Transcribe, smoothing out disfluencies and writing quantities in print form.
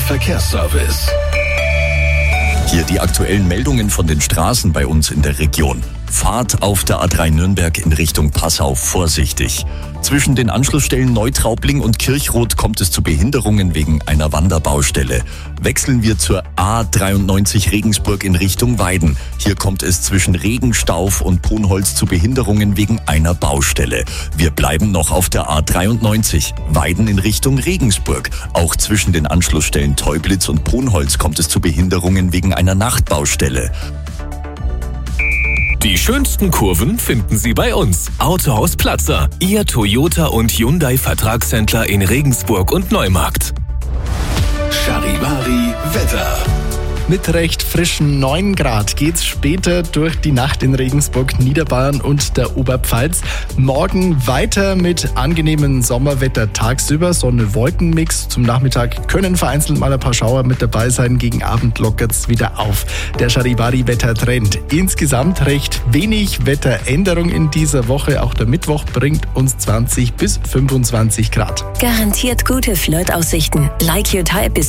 Verkehrsservice. Hier die aktuellen Meldungen von den Straßen bei uns in der Region. Fahrt auf der A3 Nürnberg in Richtung Passau vorsichtig. Zwischen den Anschlussstellen Neutraubling und Kirchroth kommt es zu Behinderungen wegen einer Wanderbaustelle. Wechseln wir zur A93 Regensburg in Richtung Weiden. Hier kommt es zwischen Regenstauf und Ponholz zu Behinderungen wegen einer Baustelle. Wir bleiben noch auf der A93. Weiden in Richtung Regensburg. Auch zwischen den Anschlussstellen Teublitz und Ponholz kommt es zu Behinderungen wegen einer Nachtbaustelle. Die schönsten Kurven finden Sie bei uns. Autohaus Platzer, Ihr Toyota und Hyundai Vertragshändler in Regensburg und Neumarkt. Charivari Wetter. Mit recht frischen 9 Grad geht's später durch die Nacht in Regensburg, Niederbayern und der Oberpfalz. Morgen weiter mit angenehmem Sommerwetter tagsüber, Sonne-Wolken-Mix. Zum Nachmittag können vereinzelt mal ein paar Schauer mit dabei sein. Gegen Abend lockert's wieder auf. Der Charivari-Wettertrend. Insgesamt recht wenig Wetteränderung in dieser Woche. Auch der Mittwoch bringt uns 20 bis 25 Grad. Garantiert gute Flirtaussichten. Like Your Type ist